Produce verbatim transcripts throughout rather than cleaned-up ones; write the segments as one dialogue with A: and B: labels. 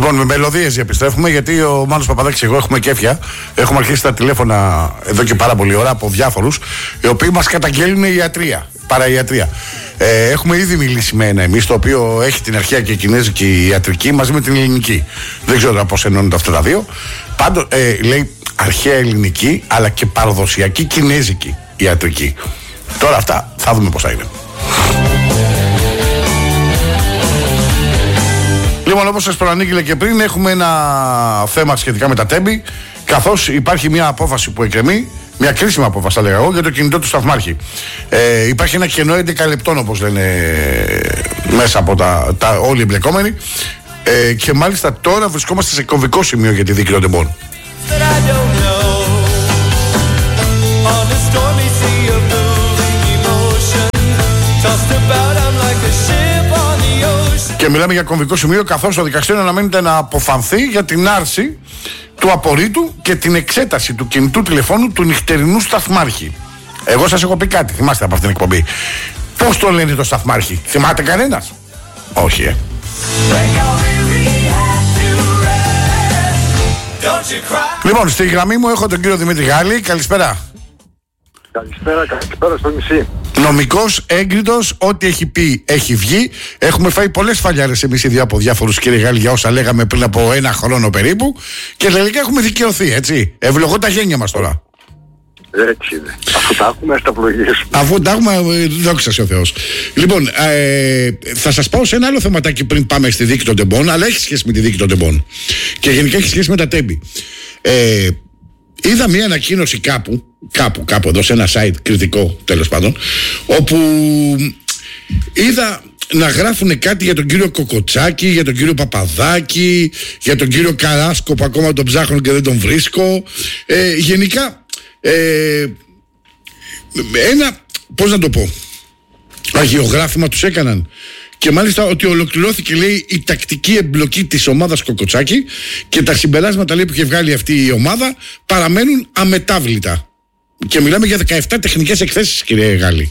A: Λοιπόν, με μελωδίες διαπιστρέφουμε, γιατί ο Μάνος Παπαδάκης και εγώ έχουμε κέφια. Έχουμε αρχίσει τα τηλέφωνα εδώ και πάρα πολλή ώρα από διάφορους, οι οποίοι μας καταγγέλνουν ιατρία, παραϊατρία. Ε, έχουμε ήδη μιλήσει με ένα εμείς, το οποίο έχει την αρχαία και κινέζικη ιατρική μαζί με την ελληνική. Δεν ξέρω πώς ενώνονται αυτά τα δύο. Πάντως, ε, λέει αρχαία ελληνική, αλλά και παραδοσιακή κινέζικη ιατρική. Τώρα αυτά θα δούμε πώς θα είναι. Λοιπόν, όπως σας προανήγγειλε και πριν, έχουμε ένα θέμα σχετικά με τα τέμπη, καθώς υπάρχει μια απόφαση που εκκρεμεί, μια κρίσιμη απόφαση, θα λέγα εγώ, για το κινητό του σταθμάρχη. Ε, υπάρχει ένα κενό έντεκα λεπτών, όπως λένε μέσα από τα, τα όλοι οι εμπλεκόμενοι, ε, και μάλιστα τώρα βρισκόμαστε σε κομβικό σημείο για τη δίκη των τεμπών. Και μιλάμε για κομβικό σημείο, καθώς το δικαστήριο αναμένεται να αποφανθεί για την άρση του απορρίτου και την εξέταση του κινητού τηλεφώνου του νυχτερινού σταθμάρχη. Εγώ σας έχω πει κάτι, θυμάστε από αυτήν την εκπομπή. Πώς το λένε το σταθμάρχη, θυμάται κανένας? Όχι, ε. Λοιπόν, στη γραμμή μου έχω τον κύριο Δημήτρη Γάλλη. Καλησπέρα.
B: Καλησπέρα, καλησπέρα στο νησί.
A: Νομικός, έγκριτος, ό,τι έχει πει έχει βγει. Έχουμε φάει πολλές φαλιάρες εμείς οι δύο από διάφορους, κύριε Γάλλη, για όσα λέγαμε πριν από ένα χρόνο περίπου. Και τελικά έχουμε δικαιωθεί, έτσι. Ευλογώ τα γένια μας τώρα.
B: Έτσι είναι. Αφού τα έχουμε, στα πλογίες.
A: Αφού τα έχουμε, δόξα σε ο Θεός. Λοιπόν, ε, θα σας πάω σε ένα άλλο θεματάκι πριν πάμε στη δίκη των τεμπών, αλλά έχει σχέση με τη δίκη των τεμπών. Και γενικά έχει σχέση με τα τέμπη. Ε, είδα μία ανακοίνωση κάπου, κάπου, κάπου εδώ σε ένα site κριτικό, τέλος πάντων, όπου είδα να γράφουν κάτι για τον κύριο Κοκοτσάκη, για τον κύριο Παπαδάκη, για τον κύριο Καράσκο που ακόμα τον ψάχνω και δεν τον βρίσκω. Ε, γενικά, ε, ένα, πώς να το πω, αγιογράφημα τους έκαναν. Και μάλιστα ότι ολοκληρώθηκε, λέει, η τακτική εμπλοκή της ομάδας Κοκοτσάκη και τα συμπεράσματα, λέει, που είχε βγάλει αυτή η ομάδα παραμένουν αμετάβλητα. Και μιλάμε για δεκαεπτά τεχνικές εκθέσεις, κύριε Γάλλη.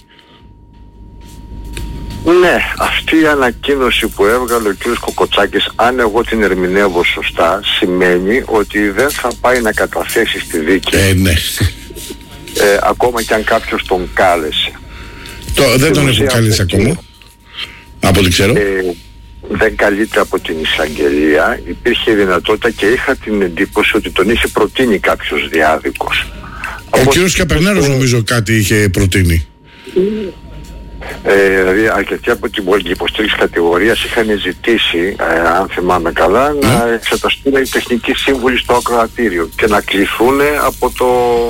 B: Ναι, αυτή η ανακοίνωση που έβγαλε ο κύριος Κοκοτσάκης, αν εγώ την ερμηνεύω σωστά, σημαίνει ότι δεν θα πάει να καταθέσει στη δίκη.
A: Ε, ναι.
B: Ε, ακόμα και αν κάποιος τον κάλεσε.
A: Το, δεν τον έχουν κάλεσει ακόμα. Από ό,τι ξέρω.
B: Ε, δεν καλείται από την εισαγγελία. Υπήρχε δυνατότητα και είχα την εντύπωση ότι τον είχε προτείνει κάποιος διάδικος.
A: Ο από κύριος Καπερνάρος νομίζω κάτι είχε προτείνει.
B: Ε, δηλαδή αρκετοί από την πολιτική υποστήριξη κατηγορίας είχαν ζητήσει, ε, αν θυμάμαι καλά, mm. να εξεταστούν οι τεχνικοί σύμβουλοι στο ακροατήριο και να κληθούν από το...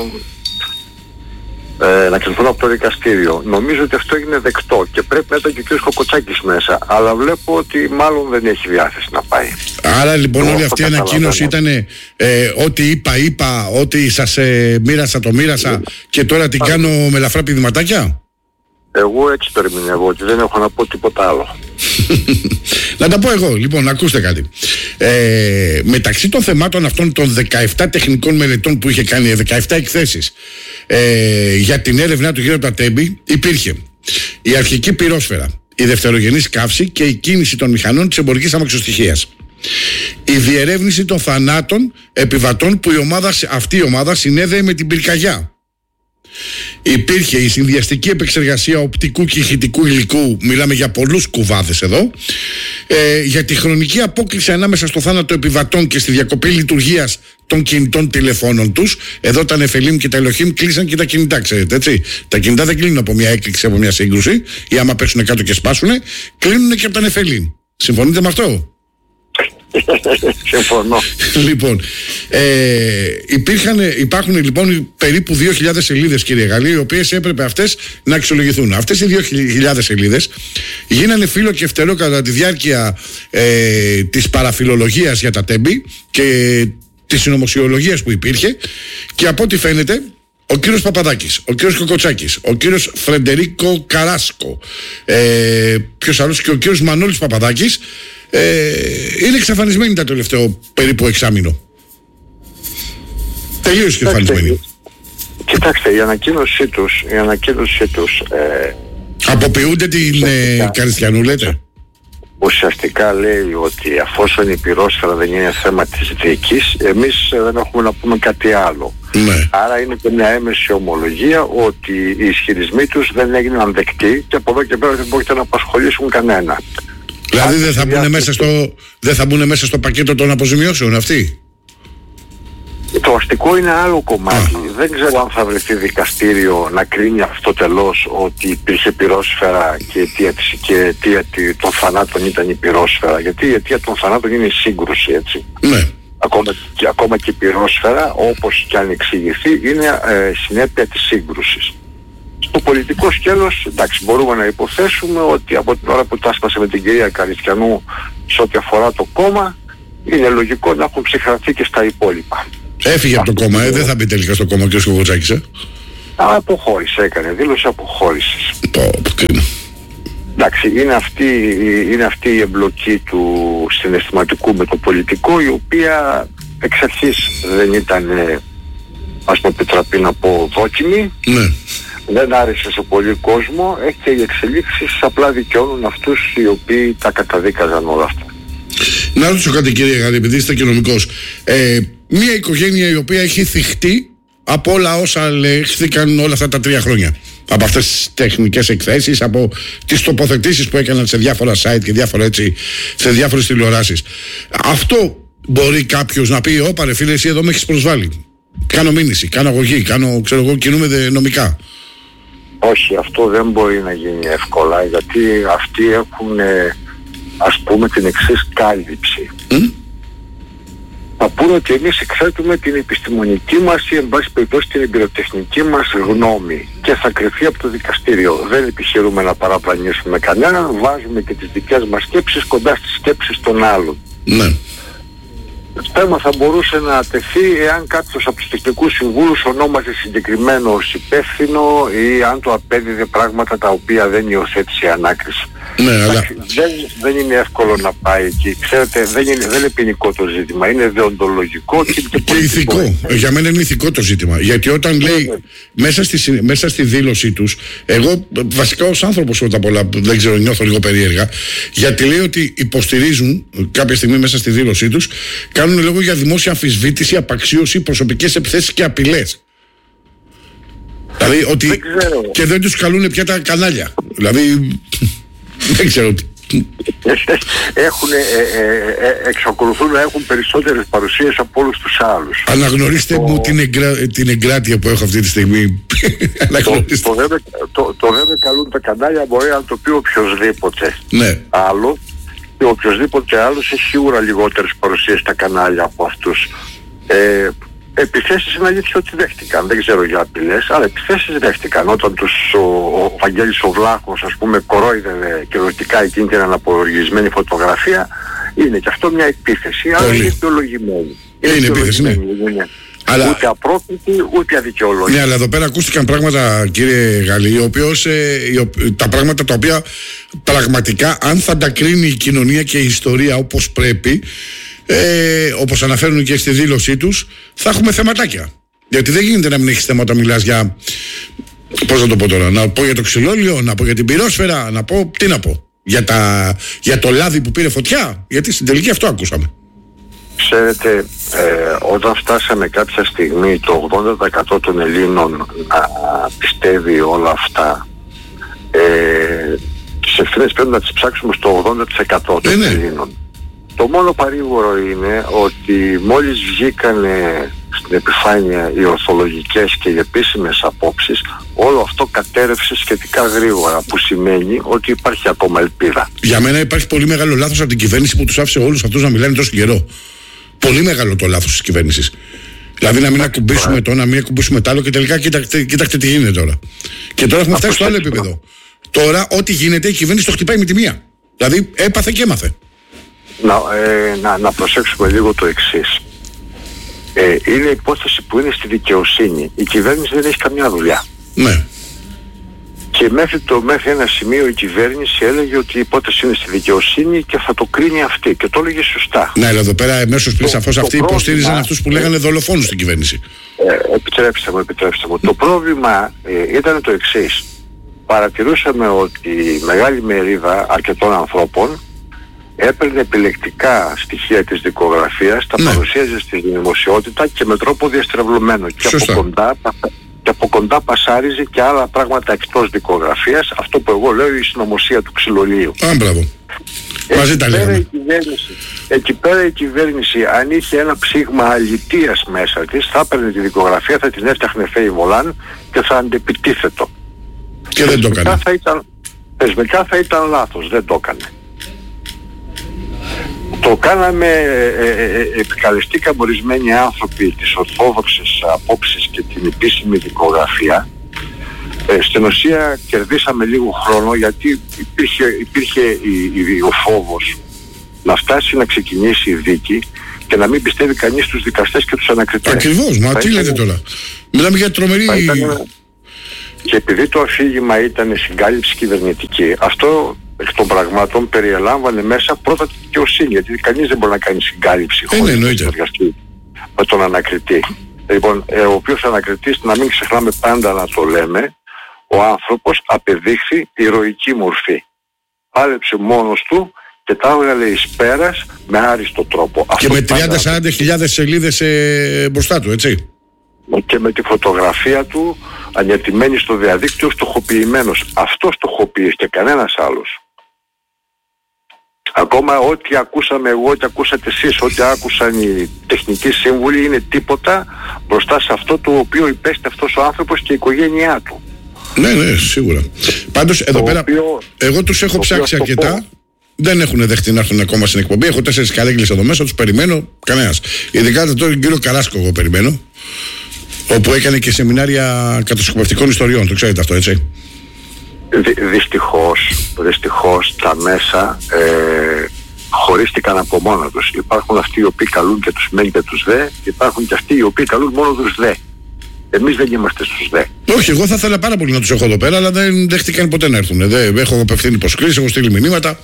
B: Ε, να κληθούν από το δικαστήριο. Νομίζω ότι αυτό έγινε δεκτό και πρέπει να ήταν και ο κ. Κοκοτσάκης μέσα, αλλά βλέπω ότι μάλλον δεν έχει διάθεση να πάει.
A: Άρα λοιπόν όλη αυτή η ανακοίνωση ήταν ε, ό,τι είπα, είπα, ό,τι σας ε, μοίρασα, το μοίρασα και τώρα την κάνω με ελαφρά πηδηματάκια.
B: Εγώ έτσι το ερμηνεύω, ότι δεν έχω να πω τίποτα άλλο.
A: Να τα πω εγώ, λοιπόν, ακούστε κάτι. Ε, μεταξύ των θεμάτων αυτών των δεκαεπτά τεχνικών μελετών που είχε κάνει, δεκαεπτά εκθέσεις ε, για την έρευνά του γύρω από τα τέμπη, υπήρχε η αρχική πυρόσφαιρα, η δευτερογενής καύση και η κίνηση των μηχανών της εμπορικής αμαξοστοιχείας. Η διερεύνηση των θανάτων επιβατών που η ομάδα, αυτή η ομάδα συνέδεε με την πυρκαγιά. Υπήρχε η συνδυαστική επεξεργασία οπτικού και ηχητικού υλικού, μιλάμε για πολλούς κουβάδες εδώ, ε, για τη χρονική απόκλιση ανάμεσα στο θάνατο επιβατών και στη διακοπή λειτουργίας των κινητών τηλεφώνων τους. Εδώ τα Νεφελίμ και τα Ελοχίμ κλείσαν και τα κινητά, ξέρετε, έτσι. Τα κινητά δεν κλείνουν από μια έκρηξη, από μια σύγκρουση, ή άμα πέσουν κάτω και σπάσουν, κλείνουν και από τα Νεφελίμ. Συμφωνείτε με αυτό?
B: Συμφωνώ.
A: Λοιπόν, ε, υπήρχαν, υπάρχουν λοιπόν περίπου δύο χιλιάδες σελίδες, κύριε Γαλλή, οι οποίες έπρεπε αυτές να αξιολογηθούν. Αυτές οι δύο χιλιάδες σελίδες γίνανε φύλλο και φτερό κατά τη διάρκεια ε, της παραφιλολογίας για τα τέμπη και της συνωμοσιολογίας που υπήρχε, και από ό,τι φαίνεται ο κύριος Παπαδάκης, ο κύριος Κοκοτσάκης, ο κύριος Φρεντερίκο Καράσκο, ε, ποιος άλλος, και ο κύριος Μανώλης Παπαδάκης Ε, είναι εξαφανισμένοι τα τελευταίο περίπου εξάμηνο. Τελείως εξαφανισμένοι.
B: Κοιτάξτε, η ανακοίνωσή τους, η ανακοίνωσή τους ε,
A: αποποιούνται την ε, Καριστιανού, λέτε.
B: ουσιαστικά λέει ότι αφόσον η πυρόσφαιρα δεν είναι θέμα της δίκης, εμείς δεν έχουμε να πούμε κάτι άλλο.
A: Ναι.
B: Άρα είναι και μια έμεση ομολογία ότι οι ισχυρισμοί τους δεν έγιναν δεκτοί και από εδώ και πέρα δεν μπορείτε να απασχολήσουν κανένα.
A: Δηλαδή δεν θα, μπουν μέσα στο, δεν θα μπουν μέσα στο πακέτο των αποζημιώσεων αυτοί?
B: Το αστικό είναι άλλο κομμάτι.
A: Α.
B: Δεν ξέρω αν θα βρεθεί δικαστήριο να κρίνει αυτό τελώς ότι υπήρχε πυρόσφαιρα και η αιτία, της, και η αιτία των θανάτων ήταν η πυρόσφαιρα. Γιατί η αιτία των θανάτων είναι η σύγκρουση, έτσι.
A: Ναι.
B: Ακόμα και, ακόμα και η πυρόσφαιρα, όπως και αν εξηγηθεί, είναι ε, συνέπεια της σύγκρουσης. Στο πολιτικό σκέλος, εντάξει, μπορούμε να υποθέσουμε ότι από την ώρα που τάσπασε με την κυρία Καριστιανού σε ό,τι αφορά το κόμμα, είναι λογικό να έχουν ψυχρανθεί και στα υπόλοιπα.
A: Έφυγε από το κόμμα, ε, δεν θα μπει τελικά στο κόμμα ο κ. Κοβοτσάκης, ε.
B: Α, αποχώρησε, έκανε δήλωση αποχώρησης.
A: Το κρίμα.
B: Εντάξει, είναι αυτή, είναι αυτή η εμπλοκή του συναισθηματικού με το πολιτικό, η οποία εξ αρχής δεν ήταν, ας μου επιτραπεί να πω, δόκιμη.
A: Ναι.
B: Δεν άρεσε σε πολύ κόσμο, ε, και οι εξελίξεις απλά δικαιώνουν αυτούς οι οποίοι τα καταδίκαζαν όλα αυτά.
A: Να ρωτήσω κάτι, κύριε Γαρή, επειδή είστε και νομικός. Ε, μια οικογένεια η οποία έχει θυχτεί από όλα όσα λέχθηκαν όλα αυτά τα τρία χρόνια. Από αυτές τις τεχνικές εκθέσεις, από τις τοποθετήσεις που έκαναν σε διάφορα site και διάφορα έτσι, σε διάφορες τηλεοράσεις. Αυτό μπορεί κάποιος να πει: όπα ρε φίλε, εσύ εδώ με έχεις προσβάλει. Κάνω μήνυση, κάνω αγωγή, κάνω, ξέρω εγώ, κινούμε νομικά.
B: Όχι, αυτό δεν μπορεί να γίνει εύκολα, γιατί αυτοί έχουν, ε, ας πούμε, την εξής κάλυψη. Mm? Θα πούνε ότι εμείς εκθέτουμε την επιστημονική μας ή εν πάση περιπτώσει την εμπειροτεχνική μας γνώμη και θα κρυφεί από το δικαστήριο. Δεν επιχειρούμε να παραπλανήσουμε κανέναν, βάζουμε και τις δικές μας σκέψεις κοντά στις σκέψεις των άλλων.
A: Ναι.
B: Το θέμα θα μπορούσε να τεθεί εάν κάποιος από τους τεχνικούς συμβούλους ονόμαζε συγκεκριμένο ως υπεύθυνο ή αν το απέδιδε πράγματα τα οποία δεν υιοθέτησε η ανάκριση.
A: Ναι, αλλά...
B: δεν, δεν είναι εύκολο να πάει εκεί. Ξέρετε, δεν είναι, δεν είναι ποινικό το ζήτημα, είναι δεοντολογικό και, και,
A: και ηθικό. Για μένα είναι ηθικό το ζήτημα. Γιατί όταν λέει μέσα στη, μέσα στη δήλωσή τους, εγώ βασικά ως άνθρωπος πρώτα απ' όλα, δεν ξέρω, νιώθω λίγο περίεργα, γιατί λέει ότι υποστηρίζουν κάποια στιγμή μέσα στη δήλωσή τους, κάνουν λόγο για δημόσια αμφισβήτηση, απαξίωση, προσωπικές επιθέσεις και απειλές. Δηλαδή ότι.
B: Δεν
A: και δεν τους καλούν πια τα κανάλια. Δηλαδή. Δεν ξέρω τι.
B: Έχουν, ε, ε, ε, εξακολουθούν να έχουν περισσότερες παρουσίες από όλους τους άλλους.
A: Αναγνωρίστε το... μου την, εγκρά... την εγκράτεια που έχω αυτή τη στιγμή.
B: Αναγνωρίστε. Το, το, δεν, το, το δεν καλούν τα κανάλια, μπορεί να το πει οποιοσδήποτε.
A: Ναι.
B: Άλλο, και οποιοσδήποτε άλλος έχει σίγουρα λιγότερες παρουσίες στα κανάλια από αυτούς. Ε, επιθέσεις είναι αλήθεια ότι δέχτηκαν, δεν ξέρω για απειλές, αλλά επιθέσεις δέχτηκαν. Όταν τους ο, ο Βαγγέλης ο Βλάχος, ας πούμε, κορόιδευε και ρωτικά εκείνη την αναπολογισμένη φωτογραφία, είναι και αυτό μια επίθεση, αλλά είναι δικαιολογημένη.
A: Είναι, είναι επίθεση, ναι.
B: Είναι.
A: Αλλά...
B: Ούτε απρόκριτη, ούτε αδικαιολόγητη.
A: Ναι, αλλά εδώ πέρα ακούστηκαν πράγματα, κύριε Γαλλή, ο οποίος, ε, τα πράγματα τα οποία πραγματικά, αν θα τα κρίνει η κοινωνία και η ιστορία όπως πρέπει, Ε, όπως αναφέρουν και στη δήλωσή τους, θα έχουμε θεματάκια. Γιατί δεν γίνεται να μην έχεις θέμα όταν μιλάς για. Πώς να το πω τώρα, να πω για το ξυλόλιο, να πω για την πυρόσφαιρα, να πω. Τι να πω, για, τα, για το λάδι που πήρε φωτιά. Γιατί στην τελική αυτό ακούσαμε.
B: Ξέρετε, ε, όταν φτάσαμε κάποια στιγμή το ογδόντα τοις εκατό των Ελλήνων να πιστεύει όλα αυτά, ε, τις ευθύνες πρέπει να τις ψάξουμε στο ογδόντα τοις εκατό των
A: ναι, ναι.
B: Ελλήνων. Το μόνο παρήγορο είναι ότι μόλις βγήκανε στην επιφάνεια οι ορθολογικές και οι επίσημες απόψεις, όλο αυτό κατέρευσε σχετικά γρήγορα, που σημαίνει ότι υπάρχει ακόμα ελπίδα.
A: Για μένα υπάρχει πολύ μεγάλο λάθος από την κυβέρνηση που τους άφησε όλους αυτούς να μιλάνε τόσο καιρό. Πολύ μεγάλο το λάθος της κυβέρνησης. Δηλαδή να μην ακουμπήσουμε το, να μην ακουμπήσουμε το άλλο και τελικά κοίταξτε, κοίταξτε τι γίνεται τώρα. Και τώρα έχουμε φτάσει στο άλλο επίπεδο. Τώρα ό,τι γίνεται η κυβέρνηση το χτυπάει με τη μία. Δηλαδή έπαθε και έμαθε.
B: Να, ε, να, να προσέξουμε λίγο το εξής. Ε, είναι υπόθεση που είναι στη δικαιοσύνη. Η κυβέρνηση δεν έχει καμιά δουλειά.
A: Ναι.
B: Και μέχρι, το, μέχρι ένα σημείο η κυβέρνηση έλεγε ότι η υπόθεση είναι στη δικαιοσύνη και θα το κρίνει αυτή. Και το έλεγε σωστά.
A: Ναι, αλλά εδώ πέρα εμέσως πριν σαφώς αυτοί
B: πρόβλημα,
A: υποστήριζαν αυτούς που λέγανε δολοφόνους στην κυβέρνηση.
B: Ε, επιτρέψτε μου, επιτρέψτε μου. Το πρόβλημα ε, ήταν το εξής. Παρατηρούσαμε ότι η μεγάλη μερίδα αρκετών ανθρώπων έπαιρνε επιλεκτικά στοιχεία της δικογραφίας, τα ναι. παρουσίαζε στη δημοσιότητα και με τρόπο διαστρεβλωμένο. Και από, κοντά, και από κοντά πασάριζε και άλλα πράγματα εκτός δικογραφίας, αυτό που εγώ λέω η συνωμοσία του ξυλολίου.
A: Α, μπράβο. Μαζί τα λέγαμε.
B: Εκεί πέρα η κυβέρνηση, αν είχε ένα ψήγμα αλητείας μέσα της, θα έπαιρνε τη δικογραφία, θα την έφτιαχνε φέι βολάν και θα αντεπιτίθετο.
A: Και δεν το έκανε.
B: Θα ήταν, θεσμικά θα ήταν λάθος, δεν το έκανε. Το κάναμε, ε, ε, ε, επικαλεστήκαμε ορισμένοι άνθρωποι της ορθόδοξης απόψης και την επίσημη δικογραφία. Ε, στην ουσία κερδίσαμε λίγο χρόνο, γιατί υπήρχε, υπήρχε η, η, ο φόβος να φτάσει να ξεκινήσει η δίκη και να μην πιστεύει κανείς τους δικαστές και τους ανακριτές.
A: Ακριβώς, μα τι λέτε τώρα. Μιλάμε για τρομερή... Ήταν,
B: και επειδή το αφήγημα ήταν συγκάλυψη κυβερνητική, αυτό εκ των πραγμάτων περιελάμβανε μέσα πρώτα τη δικαιοσύνη, γιατί κανείς δεν μπορεί να κάνει συγκάλυψη
A: ε,
B: χωρίς
A: ναι,
B: να συνεργαστεί με τον ανακριτή. Λοιπόν, ε, ο οποίος ανακριτής, να μην ξεχνάμε πάντα να το λέμε, ο άνθρωπος απεδείχθη ηρωική μορφή. Πάλεψε μόνος του και τα έβγαλε εις πέρας με άριστο τρόπο.
A: Και αυτό με τριάντα με σαράντα χιλιάδες σελίδες ε, μπροστά του, έτσι.
B: Και με τη φωτογραφία του ανιατημένη στο διαδίκτυο, στοχοποιημένος. Αυτό στοχοποιείς και κανένας άλλος. Ακόμα ό,τι ακούσαμε εγώ, ό,τι ακούσατε εσείς, ό,τι άκουσαν οι τεχνικοί σύμβουλοι είναι τίποτα μπροστά σε αυτό το οποίο υπέστη αυτός ο άνθρωπος και η οικογένειά του.
A: Ναι, ναι, σίγουρα. Πάντως εδώ πέρα, οποίο, εγώ τους έχω ψάξει αρκετά. Πω. Δεν έχουν δεχτεί να έρθουν ακόμα στην εκπομπή. Έχω τέσσερις καρέγκλες εδώ μέσα, τους περιμένω. Κανένας. Ειδικά τώρα τον κύριο Καράσκο, εγώ περιμένω. Όπου έκανε και σεμινάρια κατασκοπευτικών ιστοριών. Το ξέρετε αυτό, έτσι.
B: Δυ, δυστυχώς, δυστυχώς τα μέσα ε, χωρίστηκαν από μόνα τους. Υπάρχουν αυτοί οι οποίοι καλούν και τους μεν και τους δε. Υπάρχουν και αυτοί οι οποίοι καλούν μόνο τους δε. Εμείς δεν είμαστε στους δε.
A: Όχι, εγώ θα ήθελα πάρα πολύ να τους έχω εδώ πέρα, αλλά δεν δέχτηκαν ποτέ να έρθουν. Δεν, έχω απευθύνει προσκλήσεις, έχω στείλει μηνύματα.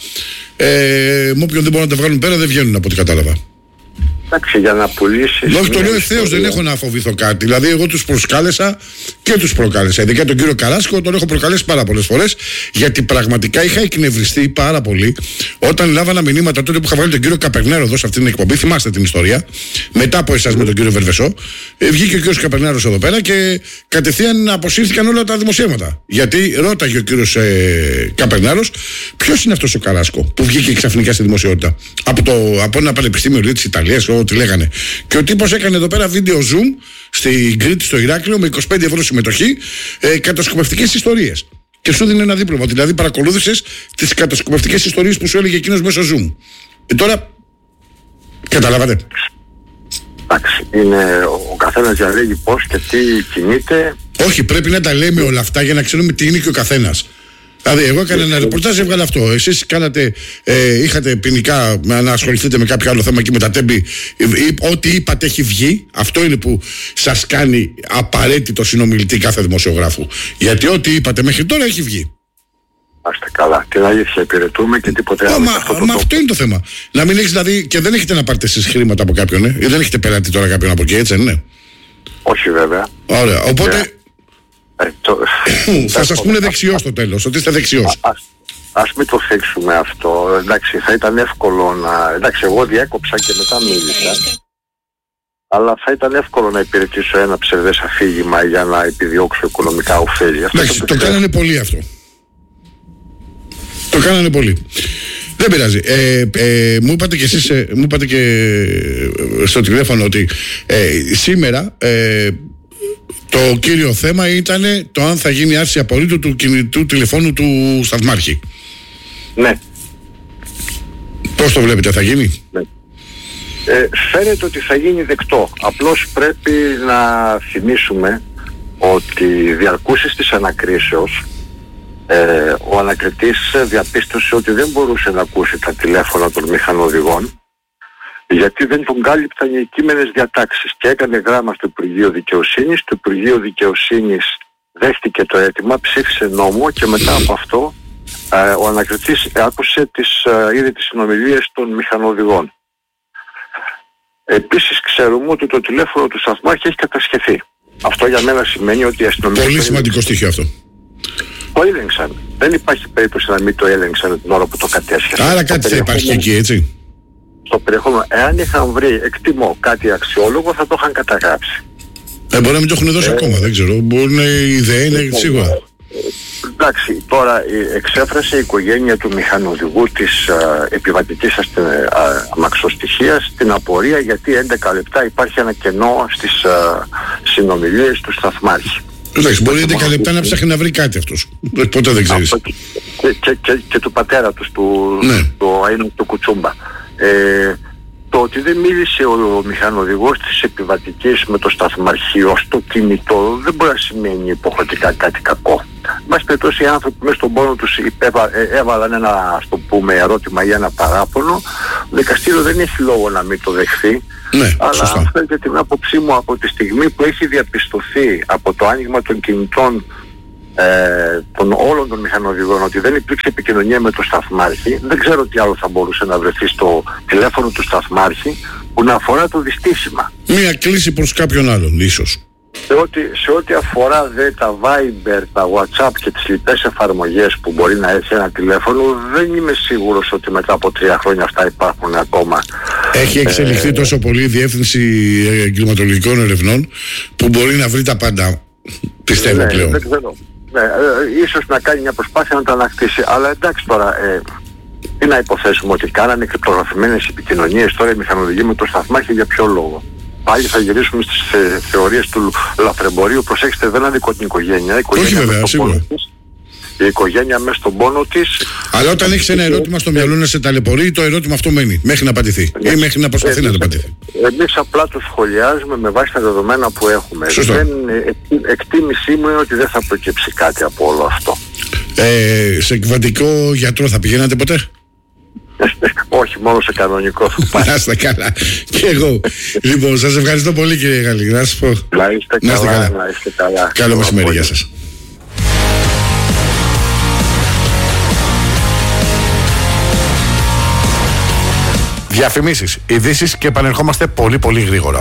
A: Ε, με όποιον δεν μπορούν να τα βγάλουν πέρα δεν βγαίνουν από ό,τι κατάλαβα.
B: Εντάξει, για να πουλήσεις.
A: Όχι, το λέω ευθέως, δεν έχω να φοβηθώ κάτι. Δηλαδή, εγώ τους προσκάλεσα και τους προκάλεσα. Ειδικά τον κύριο Καράσκο τον έχω προκαλέσει πάρα πολλές φορές, γιατί πραγματικά είχα εκνευριστεί πάρα πολύ όταν λάβανα μηνύματα τότε που είχα βγάλει τον κύριο Καπερνέρο εδώ σε αυτήν την εκπομπή. Θυμάστε την ιστορία. Μετά από εσάς με τον κύριο Βερβεσό, βγήκε ο κύριος Καπερνέρος εδώ πέρα και κατευθείαν αποσύρθηκαν όλα τα δημοσίευματα. Γιατί ρώταγε ο κύριος ε, Καπερνέρος, ποιος είναι αυτός ο Καράσκο που βγήκε ξαφνικά στη δημοσιότητα από, το, από ένα πανεπιστήμιο της Ιταλίας, ό,τι λέγανε. Και ο τύπος έκανε εδώ πέρα βίντεο Zoom στην Κρήτη, στο Ηράκλειο, με είκοσι πέντε ευρώ συμμετοχή, ε, κατασκοπευτικές ιστορίες. Και σου δίνει ένα δίπλωμα. Δηλαδή παρακολούθησες τις κατασκοπευτικές ιστορίες που σου έλεγε εκείνος μέσω Zoom. Ε, τώρα, καταλάβατε.
B: Εντάξει, είναι ο καθένας διαλέγει πώς και τι κινείται.
A: Όχι, πρέπει να τα λέμε όλα αυτά για να ξέρουμε τι είναι και ο καθένας. Δηλαδή, εγώ έκανα ένα ρεπορτάζ, έβγαλα αυτό. Εσείς κάνατε, ε, είχατε ποινικά να ασχοληθείτε με κάποιο άλλο θέμα και με τα τέμπη. Ό,τι είπατε έχει βγει. Αυτό είναι που σας κάνει απαραίτητο συνομιλητή κάθε δημοσιογράφου. Γιατί ό,τι είπατε μέχρι τώρα έχει βγει.
B: Άστε καλά. Την αλήθεια υπηρετούμε και τίποτε άλλο.
A: Μα αυτό, αυτό, αυτό είναι το θέμα. Να μην έχεις δηλαδή και δεν έχετε να πάρετε εσείς χρήματα από κάποιον, ε? Δεν έχετε πελάτη τώρα κάποιον από εκεί, έτσι δεν είναι?
B: Όχι βέβαια.
A: Ωραία. Οπότε.
B: Yeah. Ε, το...
A: θα σας πούνε δεξιός στο τέλος, ότι είστε δεξιός.
B: Ας, ας μην το θίξουμε αυτό. Εντάξει, θα ήταν εύκολο να... Εντάξει, εγώ διέκοψα και μετά μίλησα. Αλλά θα ήταν εύκολο να υπηρετήσω ένα ψευδές αφήγημα για να επιδιώξω οικονομικά ωφέλη.
A: Εντάξει, το, το κάνανε πολύ αυτό. Το κάνανε πολύ. Δεν πειράζει. Ε, ε, μου είπατε και εσείς, ε, μου είπατε και στο τηλέφωνο ότι ε, σήμερα... Ε, το κύριο θέμα ήταν το αν θα γίνει άρση απορρίτου του κινητού τηλεφώνου του σταθμάρχη.
B: Ναι.
A: Πώς το βλέπετε, θα γίνει?
B: Ναι. Ε, φαίνεται ότι θα γίνει δεκτό. Απλώς πρέπει να θυμίσουμε ότι διαρκούσης της ανακρίσεως ε, ο ανακριτής διαπίστωσε ότι δεν μπορούσε να ακούσει τα τηλέφωνα των μηχανοδηγών, γιατί δεν τον κάλυπταν οι κείμενες διατάξεις, και έκανε γράμμα στο Υπουργείο Δικαιοσύνης. Το Υπουργείο Δικαιοσύνης δέχτηκε το αίτημα, ψήφισε νόμο και μετά από αυτό ε, ο ανακριτής άκουσε τις, ε, ήδη τις συνομιλίες των μηχανοδηγών. Επίσης ξέρουμε ότι το τηλέφωνο του σταθμάρχη έχει κατασχεθεί. Αυτό για μένα σημαίνει ότι η αστυνομία...
A: Πολύ σημαντικό στοιχείο αυτό.
B: Το έλεγξαν. Δεν υπάρχει περίπτωση να μην το έλεγξαν την ώρα που το κατέσχεσαν.
A: Άρα κάτι θα υπάρχει εκεί, έτσι.
B: Στο περιεχόμενο, εάν είχαν βρει, εκτιμώ, κάτι αξιόλογο, θα το είχαν καταγράψει.
A: Ε, μπορεί να μην το έχουν δώσει ε, ακόμα, δεν ξέρω. Μπορεί να η ιδέα είναι ε, σίγουρα. Ε,
B: εντάξει, τώρα εξέφρασε η οικογένεια του μηχανοδηγού της α, επιβατικής αστε, α, αμαξοστοιχείας την απορία γιατί έντεκα λεπτά υπάρχει ένα κενό στις α, συνομιλίες του σταθμάρχη.
A: Εντάξει, μπορεί έντεκα λεπτά να ψάχνει να βρει κάτι αυτός. Ποτέ δεν ξέρεις.
B: Και, και, και, και του πατέρα τους, του,
A: ναι.
B: του Αΐνου του Κουτσούμπα. Ε, το ότι δεν μίλησε ο μηχανοδηγός της επιβατικής με το σταθμαρχείο στο κινητό δεν μπορεί να σημαίνει υποχρεωτικά κάτι κακό. Μας περιπτώσει οι άνθρωποι μέσα στον πόνο τους υπέβα, ε, έβαλαν ένα, ας το πούμε, ερώτημα ή ένα παράπονο. Το δικαστήριο δεν έχει λόγο να μην το δεχθεί.
A: Ναι,
B: αλλά
A: σωστά.
B: αν θέλετε την άποψή μου, από τη στιγμή που έχει διαπιστωθεί από το άνοιγμα των κινητών ε, των όλων των μηχανοδηγών ότι δεν υπήρξε επικοινωνία με τον σταθμάρχη, δεν ξέρω τι άλλο θα μπορούσε να βρεθεί στο τηλέφωνο του σταθμάρχη που να αφορά το δυστύχημα.
A: Μία κλίση προς κάποιον άλλον, ίσως.
B: Σε ό,τι, σε ό,τι αφορά δε, τα Viber, τα WhatsApp και τις λοιπές εφαρμογές που μπορεί να έχει ένα τηλέφωνο, δεν είμαι σίγουρος ότι μετά από τρία χρόνια αυτά υπάρχουν ακόμα.
A: Έχει εξελιχθεί ε, τόσο πολύ η Διεύθυνση Εγκληματολογικών Ερευνών που μπορεί να βρει τα πάντα, πιστεύω
B: ναι,
A: πλέον.
B: Δεν ξέρω. Ναι, ε, ίσως να κάνει μια προσπάθεια να τα ανακτήσει. Αλλά εντάξει τώρα, ε, τι να υποθέσουμε ότι κάνανε κρυπτογραφημένες επικοινωνίες τώρα οι μηχανοδηγοί με το σταθμάρχη, για ποιο λόγο? Πάλι θα γυρίσουμε στις θε, θεωρίες του λαθρεμπορίου. Προσέξτε, δεν ανήκω την οικογένεια. Η οικογένεια
A: όχι βέβαια, σίγουρα.
B: Η οικογένεια μέσα στον πόνο της.
A: Αλλά όταν έχεις ένα ερώτημα στο μυαλό να σε ταλαιπωρεί, το ερώτημα αυτό μένει μέχρι να απαντηθεί ή μέχρι να προσπαθεί εμείς, να απαντηθεί.
B: Εμείς απλά το σχολιάζουμε με βάση τα δεδομένα που έχουμε.
A: Σωστό.
B: Δεν, εκτίμησή μου είναι ότι δεν θα προκύψει κάτι από όλο αυτό.
A: Ε, σε εκβατικό γιατρό θα πηγαίνατε ποτέ?
B: Όχι, μόνο σε κανονικό.
A: Να είστε καλά. Και εγώ. Λοιπόν, σας ευχαριστώ πολύ κύριε Γαλλή. Να σας πω.
B: Να είστε καλά. Να είστε καλά. Να είστε καλά.
A: Καλό μεσημέρι, γεια σας. Διαφημίσεις, ειδήσεις και επανερχόμαστε πολύ πολύ γρήγορα.